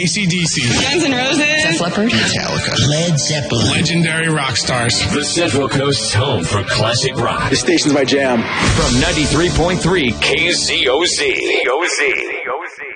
AC/DC, Guns N' Roses, Def Leppard, Metallica, Led Zeppelin. legendary rock stars. The Central Coast's home for classic rock. This station's my jam. From 93.3 KZOZ.